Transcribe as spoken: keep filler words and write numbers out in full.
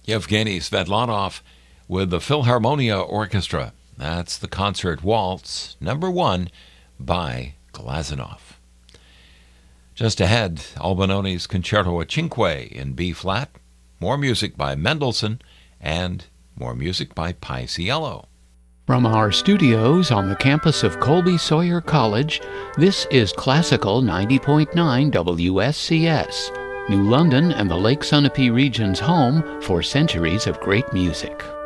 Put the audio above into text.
Yevgeny Svedlanov with the Philharmonia Orchestra. That's the Concert Waltz, number one, by Glazunov. Just ahead, Albanone's Concerto a Cinque in B-flat, more music by Mendelssohn, and more music by Paisiello. From our studios on the campus of Colby Sawyer College, this is Classical ninety point nine W S C S, New London and the Lake Sunapee region's home for centuries of great music.